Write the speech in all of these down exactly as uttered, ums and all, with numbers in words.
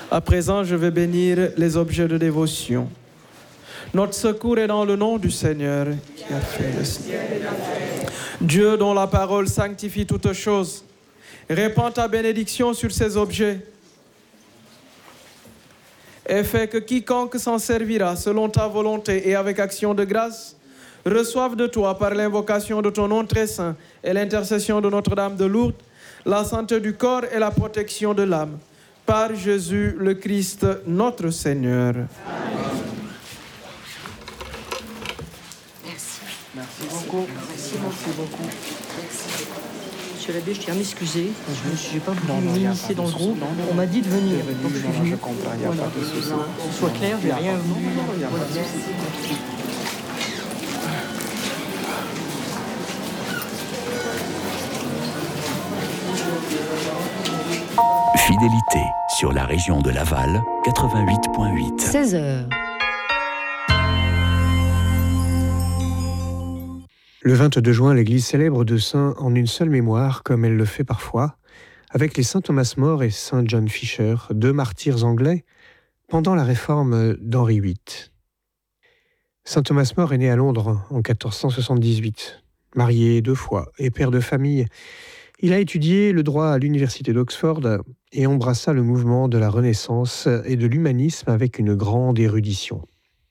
À présent, je vais bénir les objets de dévotion. Notre secours est dans le nom du Seigneur qui a fait le ciel et la terre. Dieu dont la parole sanctifie toutes choses, répands ta bénédiction sur ces objets et fais que quiconque s'en servira selon ta volonté et avec action de grâce reçoive de toi par l'invocation de ton nom très saint et l'intercession de Notre-Dame de Lourdes la santé du corps et la protection de l'âme. Par Jésus le Christ, notre Seigneur. Amen. Merci. Merci beaucoup. Merci, merci beaucoup. Merci. Monsieur l'abbé, je tiens à m'excuser. Je n'ai pas voulu m'initier dans le groupe. On m'a dit de venir. Donc je suis venu. Je comprends, il n'y a Voilà. pas de souci. Que ce soit clair, je n'ai rien voulu. Il y a pas de Voilà. souci. Fidélité sur la région de Laval, quatre-vingt-huit virgule huit. seize heures. Le vingt-deux juin, l'Église célèbre deux saints en une seule mémoire, comme elle le fait parfois, avec les saints Thomas More et saint John Fisher, deux martyrs anglais, pendant la réforme d'Henri huit. Saint Thomas More est né à Londres en quatorze cent soixante-dix-huit. Marié deux fois et père de famille, il a étudié le droit à l'université d'Oxford et embrassa le mouvement de la Renaissance et de l'humanisme avec une grande érudition.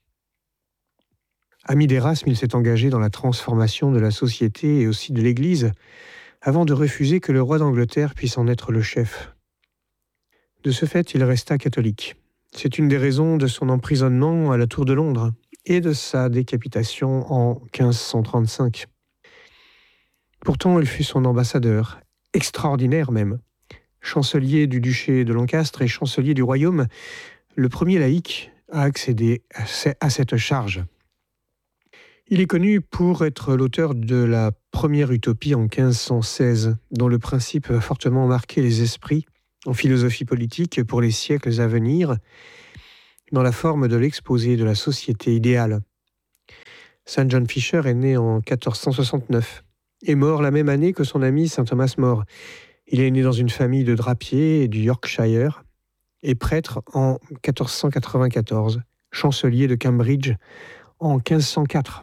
Ami d'Erasme, il s'est engagé dans la transformation de la société et aussi de l'Église, avant de refuser que le roi d'Angleterre puisse en être le chef. De ce fait, il resta catholique. C'est une des raisons de son emprisonnement à la Tour de Londres et de sa décapitation en quinze cent trente-cinq. Pourtant, il fut son ambassadeur, extraordinaire même, chancelier du duché de Lancastre et chancelier du royaume, le premier laïc à accéder à cette charge. Il est connu pour être l'auteur de la première utopie en quinze cent seize, dont le principe a fortement marqué les esprits en philosophie politique pour les siècles à venir, dans la forme de l'exposé de la société idéale. Saint John Fisher est né en quatorze cent soixante-neuf. Est mort la même année que son ami saint Thomas More. Il est né dans une famille de drapiers du Yorkshire et prêtre en quatorze cent quatre-vingt-quatorze, chancelier de Cambridge en quinze cent quatre.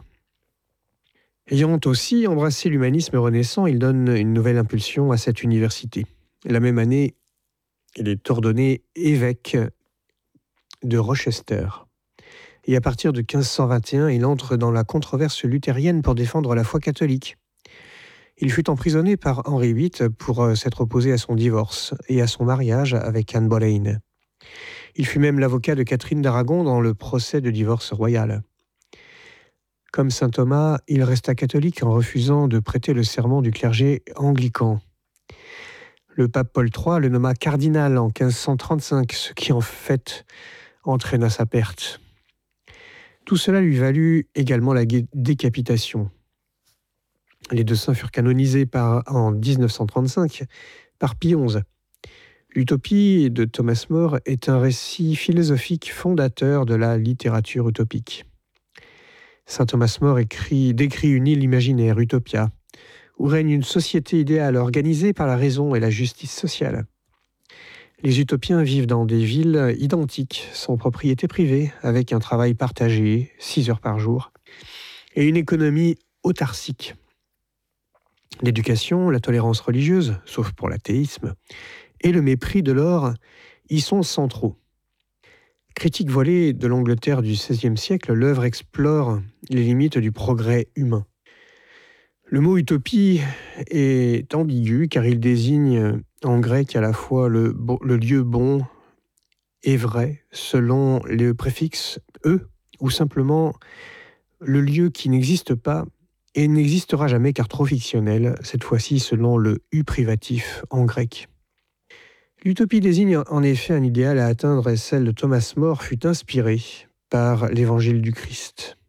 Ayant aussi embrassé l'humanisme renaissant, il donne une nouvelle impulsion à cette université. La même année, il est ordonné évêque de Rochester. Et à partir de quinze cent vingt et un, il entre dans la controverse luthérienne pour défendre la foi catholique. Il fut emprisonné par Henri huit pour s'être opposé à son divorce et à son mariage avec Anne Boleyn. Il fut même l'avocat de Catherine d'Aragon dans le procès de divorce royal. Comme saint Thomas, il resta catholique en refusant de prêter le serment du clergé anglican. Le pape Paul trois le nomma cardinal en quinze cent trente-cinq, ce qui en fait entraîna sa perte. Tout cela lui valut également la décapitation. Les deux saints furent canonisés par, en dix-neuf cent trente-cinq par Pie onze. L'utopie de Thomas More est un récit philosophique fondateur de la littérature utopique. Saint Thomas More écrit, décrit une île imaginaire, Utopia, où règne une société idéale organisée par la raison et la justice sociale. Les utopiens vivent dans des villes identiques, sans propriété privée, avec un travail partagé, six heures par jour, et une économie autarcique. L'éducation, la tolérance religieuse, sauf pour l'athéisme, et le mépris de l'or y sont centraux. Critique voilée de l'Angleterre du seizième siècle, l'œuvre explore les limites du progrès humain. Le mot utopie est ambigu car il désigne en grec à la fois le, bon, le lieu bon et vrai selon le préfixe « e » ou simplement le lieu qui n'existe pas et n'existera jamais car trop fictionnel, cette fois-ci selon le « u » privatif en grec. L'utopie désigne en effet un idéal à atteindre et celle de Thomas More fut inspirée par l'évangile du Christ.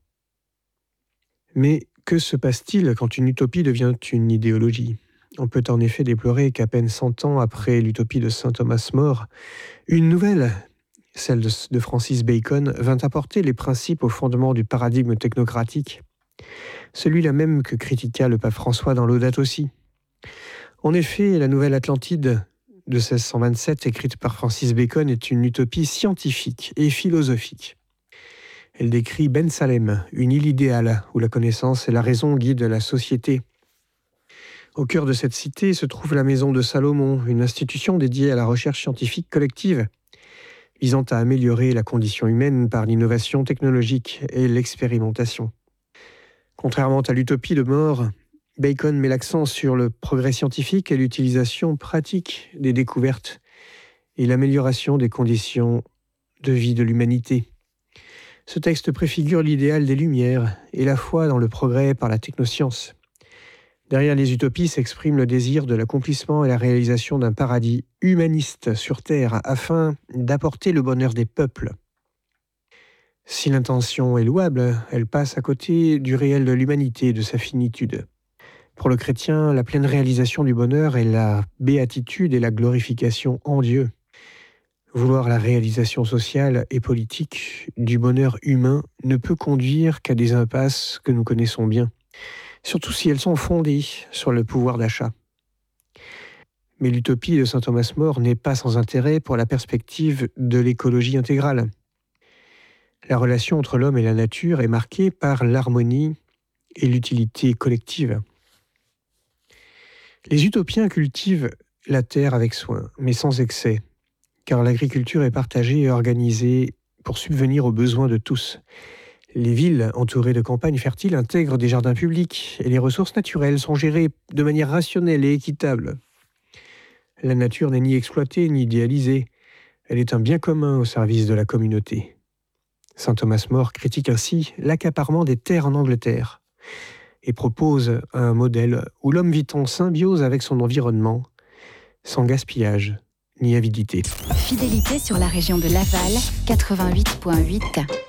Mais que se passe-t-il quand une utopie devient une idéologie ? On peut en effet déplorer qu'à peine cent ans après l'utopie de saint Thomas More, une nouvelle, celle de, de Francis Bacon, vint apporter les principes au fondement du paradigme technocratique, celui-là même que critiqua le pape François dans Laudato Si. En effet, la nouvelle Atlantide de seize cent vingt-sept, écrite par Francis Bacon, est une utopie scientifique et philosophique. Elle décrit Ben Salem, une île idéale où la connaissance et la raison guident la société. Au cœur de cette cité se trouve la Maison de Salomon, une institution dédiée à la recherche scientifique collective, visant à améliorer la condition humaine par l'innovation technologique et l'expérimentation. Contrairement à l'utopie de More, Bacon met l'accent sur le progrès scientifique et l'utilisation pratique des découvertes et l'amélioration des conditions de vie de l'humanité. Ce texte préfigure l'idéal des Lumières et la foi dans le progrès par la technoscience. Derrière les utopies s'exprime le désir de l'accomplissement et la réalisation d'un paradis humaniste sur Terre afin d'apporter le bonheur des peuples. Si l'intention est louable, elle passe à côté du réel de l'humanité et de sa finitude. Pour le chrétien, la pleine réalisation du bonheur est la béatitude et la glorification en Dieu. Vouloir la réalisation sociale et politique du bonheur humain ne peut conduire qu'à des impasses que nous connaissons bien, surtout si elles sont fondées sur le pouvoir d'achat. Mais l'utopie de saint Thomas More n'est pas sans intérêt pour la perspective de l'écologie intégrale. La relation entre l'homme et la nature est marquée par l'harmonie et l'utilité collective. Les utopiens cultivent la terre avec soin, mais sans excès, car l'agriculture est partagée et organisée pour subvenir aux besoins de tous. Les villes entourées de campagnes fertiles intègrent des jardins publics et les ressources naturelles sont gérées de manière rationnelle et équitable. La nature n'est ni exploitée ni idéalisée, elle est un bien commun au service de la communauté. saint Thomas More critique ainsi l'accaparement des terres en Angleterre et propose un modèle où l'homme vit en symbiose avec son environnement, sans gaspillage ni avidité. Fidélité sur la région de Laval, quatre-vingt-huit virgule huit.